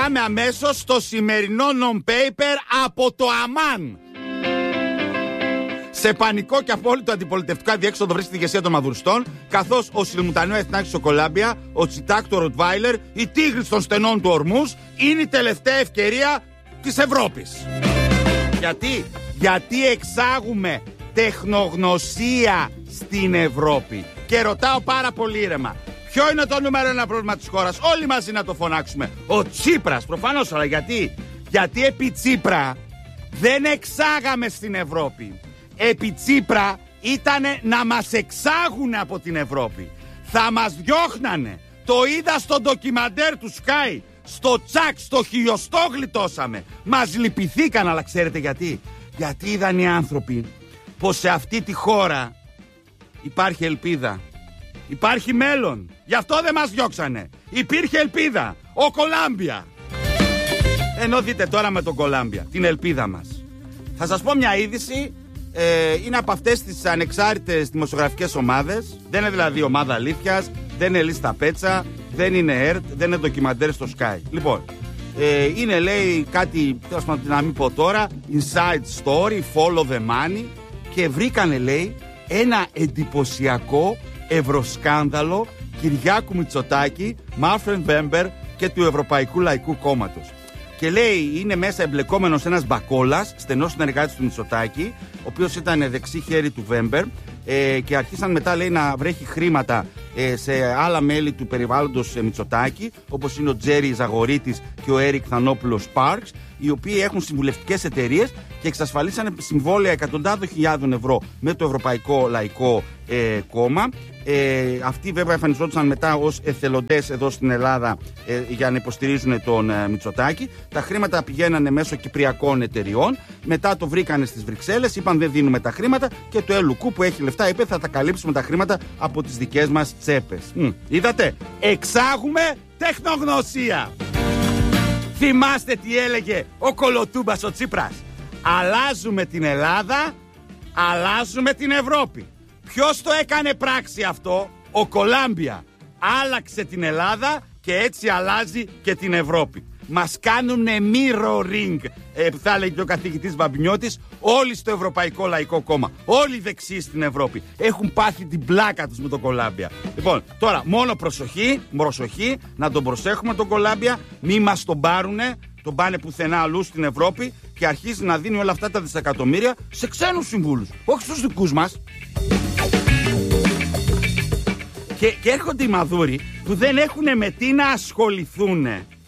Πάμε αμέσως στο σημερινό non-paper από το Αμάν. Σε πανικό και απόλυτο αντιπολιτευτικό αδιέξοδο βρίσκεται η ηγεσία των μαδουριστών, καθώς ο Σιλμουτανέο Εθνάκης στο Κολάμπια, ο Τσιτάκ το Ροτβάιλερ, η Τίγρης των στενών του Ορμούς είναι η τελευταία ευκαιρία της Ευρώπης. Γιατί εξάγουμε τεχνογνωσία στην Ευρώπη. Και ρωτάω πάρα πολύ ήρεμα, ποιο είναι το νούμερο ένα πρόβλημα της χώρας? Όλοι μαζί να το φωνάξουμε. Ο Τσίπρας, προφανώς, αλλά γιατί επί Τσίπρα δεν εξάγαμε στην Ευρώπη. Επί Τσίπρα ήταν να μας εξάγουν από την Ευρώπη. Θα μας διώχνανε. Το είδα στο ντοκιμαντέρ του Sky. Στο τσακ, στο χιλιοστό γλιτώσαμε. Μας λυπηθήκαν, αλλά ξέρετε γιατί? Γιατί είδαν οι άνθρωποι πως σε αυτή τη χώρα υπάρχει ελπίδα. Υπάρχει μέλλον. Γι' αυτό δεν μας διώξανε. Υπήρχε ελπίδα. Ο Κολάμπια. Ενώ δείτε τώρα με τον Κολάμπια την ελπίδα μας. Θα σας πω μια είδηση. Είναι από αυτές τις ανεξάρτητες δημοσιογραφικές ομάδες. Δεν είναι δηλαδή ομάδα αλήθειας. Δεν είναι λίστα πέτσα. Δεν είναι ΕΡΤ. Δεν είναι ντοκιμαντέρ στο Sky. Λοιπόν, είναι λέει κάτι, να μην πω τώρα, inside story, follow the money. Και βρήκανε λέει ένα εντυπωσιακό ευρωσκάνδαλο Κυριάκου Μητσοτάκη, Μάνφρεντ Βέμπερ και του Ευρωπαϊκού Λαϊκού Κόμματος. Και λέει είναι μέσα εμπλεκόμενος ένας Μπακόλας, στενός συνεργάτης του Μητσοτάκη, ο οποίος ήταν δεξί χέρι του Βέμπερ, και αρχίσαν μετά λέει να βρέχει χρήματα σε άλλα μέλη του περιβάλλοντος Μητσοτάκη, όπως είναι ο Τζέρι Ζαγορίτης και ο Έρικ Θανόπουλος Πάρξ, οι οποίοι έχουν συμβουλευτικές εταιρείες και εξασφαλίσανε συμβόλαια εκατοντάδων χιλιάδων ευρώ με το Ευρωπαϊκό Λαϊκό Κόμμα. Αυτοί βέβαια εμφανιζόντουσαν μετά ως εθελοντές εδώ στην Ελλάδα για να υποστηρίζουν τον Μητσοτάκη. Τα χρήματα πηγαίνανε μέσω κυπριακών εταιριών. Μετά το βρήκανε στις Βρυξέλλες, είπαν δεν δίνουμε τα χρήματα, και το ΕΛΟΚΟΥ που έχει λεφτά είπε θα τα καλύψουμε τα χρήματα από τις δικές μας τσέπες. Είδατε, εξάγουμε τεχνογνωσία. Θυμάστε τι έλεγε ο κολοτούμπας ο Τσίπρας? Αλλάζουμε την Ελλάδα, αλλάζουμε την Ευρώπη. Ποιος το έκανε πράξη αυτό? Ο Κολάμπια. Άλλαξε την Ελλάδα και έτσι αλλάζει και την Ευρώπη. Μας κάνουνε mirroring, θα έλεγε και ο καθηγητής Μπαμπινιώτης, όλοι στο Ευρωπαϊκό Λαϊκό Κόμμα. Όλοι οι δεξιοί στην Ευρώπη έχουν πάθει την πλάκα τους με τον Κολάμπια. Λοιπόν, τώρα μόνο προσοχή, να τον προσέχουμε τον Κολάμπια, μη μας τον πάρουνε, τον πάνε πουθενά αλλού στην Ευρώπη και αρχίζει να δίνει όλα αυτά τα δισεκατομμύρια σε ξένους συμβούλους, όχι στους δικούς μας. Και έρχονται οι μαδούροι που δεν έχουν με τι να ασχοληθούν,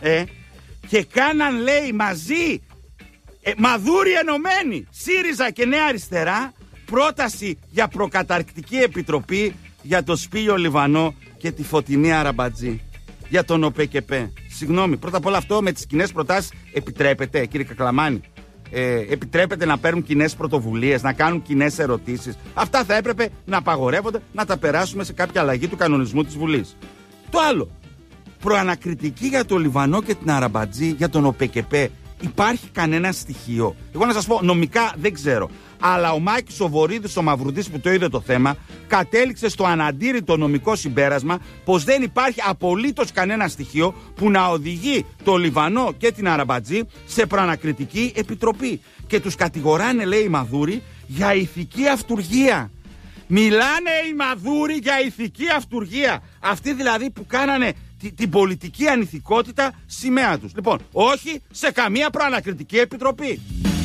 και κάναν λέει μαζί, μαδούροι ενωμένοι, ΣΥΡΙΖΑ και Νέα Αριστερά, πρόταση για προκαταρκτική επιτροπή για το Σπύλιο Λιβανό και τη Φωτεινή Αραμπατζή, για τον ΟΠΕΚΕΠΕ. Συγγνώμη, πρώτα απ' όλα αυτό με τις κοινές προτάσεις επιτρέπεται, κύριε Κακλαμάνη? Επιτρέπεται να παίρνουν κοινές πρωτοβουλίες, να κάνουν κοινές ερωτήσεις? Αυτά θα έπρεπε να απαγορεύονται, να τα περάσουμε σε κάποια αλλαγή του κανονισμού της Βουλής. Το άλλο, προανακριτική για το Λιβανό και την Αραμπατζή, για τον ΟΠΕΚΕΠΕ, υπάρχει κανένα στοιχείο? Εγώ να σας πω, νομικά δεν ξέρω. Αλλά ο Μάκης ο Βορύδης ο Μαυρουδής που το είδε το θέμα, κατέληξε στο αναντήρητο νομικό συμπέρασμα πως δεν υπάρχει απολύτως κανένα στοιχείο που να οδηγεί το Λιβανό και την Αραμπατζή σε προανακριτική επιτροπή. Και τους κατηγοράνε, λέει, οι Μαδούροι για ηθική αυτουργία. Μιλάνε οι Μαδούροι για ηθική αυτουργία. Αυτοί δηλαδή που κάνανε την πολιτική ανηθικότητα σημαία τους. Λοιπόν, όχι σε καμία προανακριτική επιτροπή.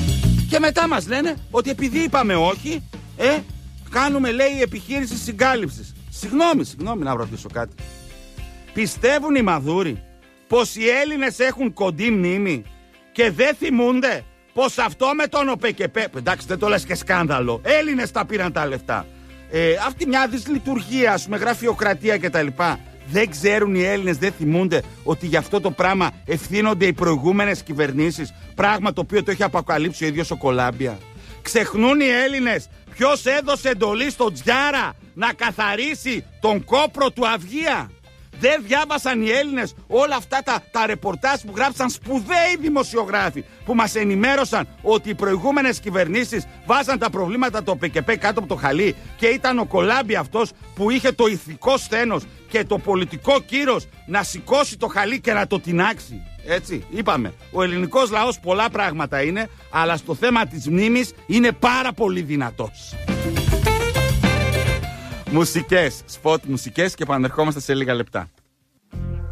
Και μετά μας λένε ότι επειδή είπαμε όχι, κάνουμε, λέει, επιχείρηση συγκάλυψης. Συγγνώμη να ρωτήσω κάτι. Πιστεύουν οι Μαδούροι πως οι Έλληνες έχουν κοντή μνήμη και δεν θυμούνται πως αυτό με τον ΟΠΕΚΕΠΕ, εντάξει δεν το λες και σκάνδαλο, Έλληνες τα πήραν τα λεφτά, αυτή μια δυσλειτουργία, ας πούμε, γραφειοκρατία κτλ. Δεν ξέρουν οι Έλληνες, δεν θυμούνται ότι γι' αυτό το πράγμα ευθύνονται οι προηγούμενες κυβερνήσεις, πράγμα το οποίο το έχει αποκαλύψει ο ίδιος ο Κολάμπια? Ξεχνούν οι Έλληνες ποιος έδωσε εντολή στον Τζιάρα να καθαρίσει τον κόπρο του Αυγία? Δεν διάβασαν οι Έλληνες όλα αυτά τα ρεπορτάζ που γράψαν σπουδαίοι δημοσιογράφοι που μας ενημέρωσαν ότι οι προηγούμενες κυβερνήσεις βάζαν τα προβλήματα του ΟΠΕΚΕΠΕ κάτω από το χαλί και ήταν ο Κολάμπια αυτός που είχε το ηθικό σθένος και το πολιτικό κύρος να σηκώσει το χαλί και να το τινάξει? Έτσι, είπαμε. Ο ελληνικός λαός πολλά πράγματα είναι, αλλά στο θέμα της μνήμης είναι πάρα πολύ δυνατός. Μουσικές, σποτ μουσικές και επανερχόμαστε σε λίγα λεπτά.